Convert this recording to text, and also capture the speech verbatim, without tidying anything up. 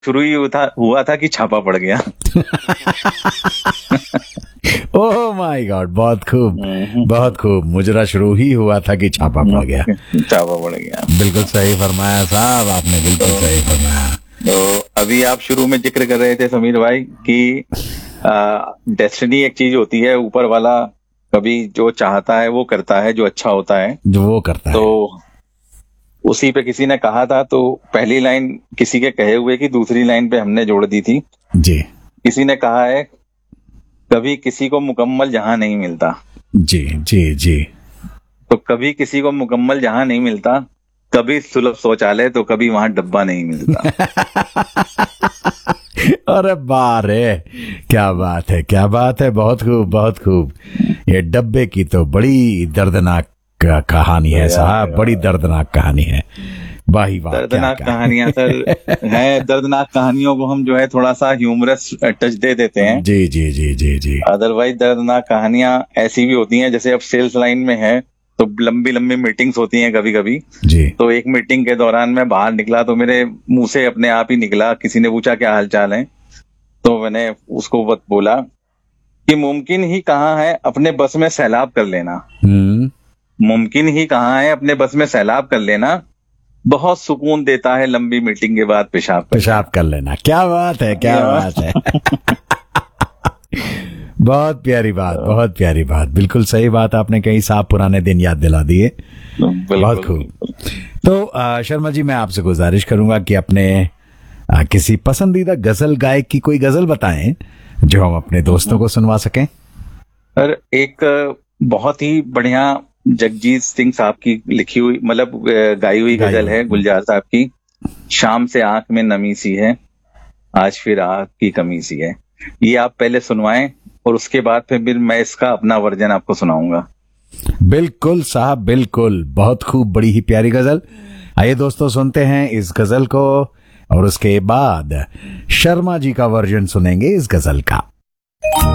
शुरू ही हुआ हुआ था कि छापा पड़ गया। ओह माय गॉड, बहुत खूब, बहुत खूब। मुजरा शुरू ही हुआ था कि छापा पड़ गया। छापा पड़ गया। बिल्कुल सही फरमाया साहब आपने, बिल्कुल तो, सही फरमाया। तो अभी आप शुरू में जिक्र कर रहे थे समीर भाई कि डेस्टिनी एक चीज होती है, ऊपर वाला कभी जो चाहता है वो करता है, जो अच्छा होता है जो वो करता है। तो उसी पे किसी ने कहा था, तो पहली लाइन किसी के कहे हुए की दूसरी लाइन पे हमने जोड़ दी थी जी। किसी ने कहा है, कभी किसी को मुकम्मल जहां नहीं मिलता। जी जी जी। तो कभी किसी को मुकम्मल जहां नहीं मिलता, कभी सुलभ शौचालय तो कभी वहां डब्बा नहीं मिलता। अरे बारे, क्या बात है, क्या बात है, बहुत खूब, बहुत खूब। ये डब्बे की तो बड़ी दर्दनाक कहानी है साहब, बड़ी दर्दनाक कहानी है। वाही वाह, दर्दनाक कहानियां सर हैं। दर्दनाक कहानियों को हम जो है थोड़ा सा ह्यूमरस टच दे देते हैं। जी जी जी जी जी। अदरवाइज दर्दनाक कहानियां ऐसी भी होती हैं, जैसे अब सेल्स लाइन में है तो लंबी लंबी मीटिंग्स होती हैं कभी कभी जी। तो एक मीटिंग के दौरान मैं बाहर निकला तो मेरे मुंह से अपने आप ही निकला, किसी ने पूछा क्या हाल चाल है, तो मैंने उसको वक्त बोला कि मुमकिन ही कहाँ है अपने बस में सैलाब कर लेना। हम्म। मुमकिन ही कहाँ है अपने बस में सैलाब कर लेना, बहुत सुकून देता है लंबी मीटिंग के बाद पेशाब कर पेशाब कर लेना। क्या बात है, क्या बात है। बहुत प्यारी बात, बहुत प्यारी बात, बिल्कुल सही बात आपने कही साहब, पुराने दिन याद दिला दिए। बहुत खूब। तो आ, शर्मा जी, मैं आपसे गुजारिश करूंगा कि अपने आ, किसी पसंदीदा गजल गायक की कोई गजल बताएं जो हम अपने दोस्तों को सुनवा सकें। और एक बहुत ही बढ़िया जगजीत सिंह साहब की लिखी हुई, मतलब गाई हुई गजल है गुलजार साहब की, शाम से आंख में नमी सी है, आज फिर आंख की कमी सी है। ये आप पहले सुनवाएं और उसके बाद फिर मैं इसका अपना वर्जन आपको सुनाऊंगा। बिल्कुल साहब, बिल्कुल, बहुत खूब, बड़ी ही प्यारी गजल। आइए दोस्तों, सुनते हैं इस गजल को और उसके बाद शर्मा जी का वर्जन सुनेंगे इस गजल का।